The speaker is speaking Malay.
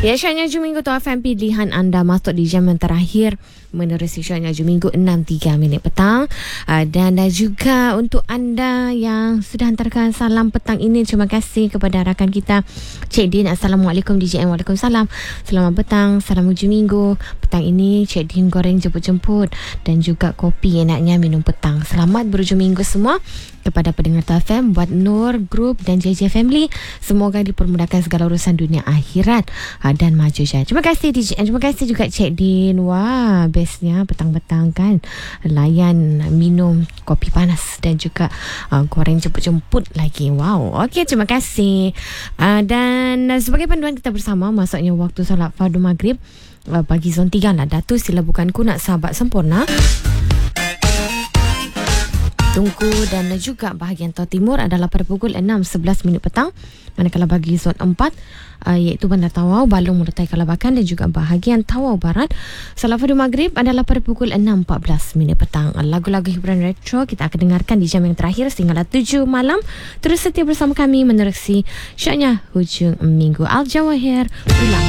Ya, Syahnya Juminggu tu FM pilihan anda masuk di jam yang terakhir menerusi Syahnya Juminggu 6.03 petang. Dan juga untuk anda yang sudah hantarkan salam petang ini, terima kasih kepada rakan kita Cik Din. Assalamualaikum DJM. Waalaikumsalam. Selamat petang, salam hujung minggu. Petang ini Cik Din goreng jemput-jemput dan juga kopi enaknya minum petang. Selamat berhujung minggu semua kepada pendengar TFM, buat Nur Group dan JJ Family. Semoga dipermudahkan segala urusan dunia akhirat dan maju jaya. Terima kasih DJ, terima kasih juga Cik Din. Wah, bestnya petang-petang kan layan minum kopi panas dan juga goreng jemput-jemput lagi. Wow, okey, terima kasih. Dan sebagai panduan kita bersama, masuknya waktu solat fardu maghrib bagi zon 3 lah. Datuk sila bukan ku nak sahabat sempurna. Tungku dan juga bahagian Tau Timur adalah pada pukul 6.11 petang. Manakala bagi zon 4 iaitu Bandar Tawau, Balong, Morotai, Kalabakan dan juga bahagian Tawau Barat, Salat Fardu Maghrib adalah pada pukul 6.14 petang. Lagu-lagu hiburan retro kita akan dengarkan di jam yang terakhir sehinggalah 7 malam. Terus setia bersama kami menerusi Syaknya Hujung Minggu. Al Jawahir ulang.